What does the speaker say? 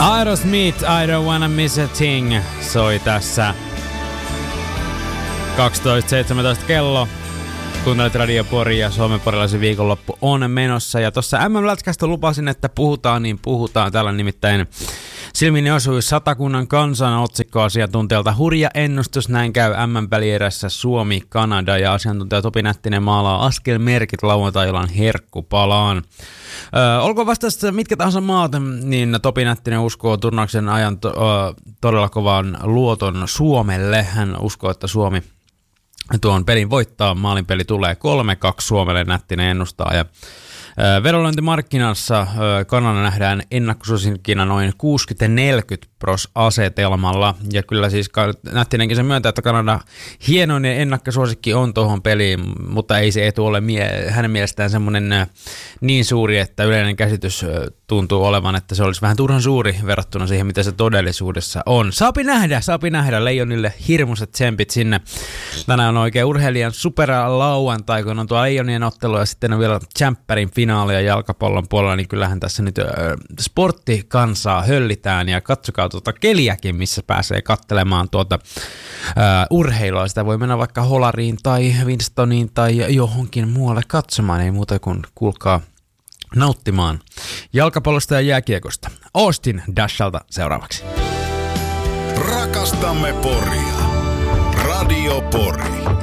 Aerosmith, I don't wanna miss a thing, soi tässä 12.17 kello. Kuuntelet Radio Pori ja Suomen porilaisen viikonloppu on menossa. Ja tuossa MM-lätkästä lupasin, että puhutaan, niin puhutaan. Täällä nimittäin silmiini osui Satakunnan Kansan otsikkoasiantuntijalta hurja ennustus. Näin käy MM-välierässä Suomi-Kanada ja asiantuntija Topi Nättinen maalaa askelmerkit lauantai-illan herkkupalaan. Olkoon vastausta mitkä tahansa maat, niin Topi Nättinen uskoo turnauksen ajan todella kovan luoton Suomelle. Hän uskoo, että Suomi tuon pelin voittaa. Maalinpeli tulee 3-2 Suomelle, Nättinen ennustaa. Ja vedonlyöntimarkkinassa Kanada nähdään ennakkosuosikkina noin 60-40% asetelmalla. Ja kyllä siis Nättinenkin se myöntää, että Kanada hienoin ennakkosuosikki on tuohon peliin, mutta ei se etu ole hänen mielestään semmoinen niin suuri, että yleinen käsitys tuntuu olevan, että se olisi vähän turhan suuri verrattuna siihen, mitä se todellisuudessa on. Saapi nähdä Leijonille hirmuiset tsempit sinne. Tänään on oikein urheilijan superlauantai, kun on tuo Leijonien ottelu ja sitten on vielä Tsemppärin finaalia jalkapallon puolella, niin kyllähän tässä nyt sporttikansaa höllitään ja katsokaa tuota keliäkin, missä pääsee katselemaan tuota urheilua. Sitä voi mennä vaikka Holariin tai Winstoniin tai johonkin muualle katsomaan, ei muuta kuin kuulkaa nauttimaan jalkapallosta ja jääkiekosta. Austin Dashalta seuraavaksi. Rakastamme Poria. Radio Pori.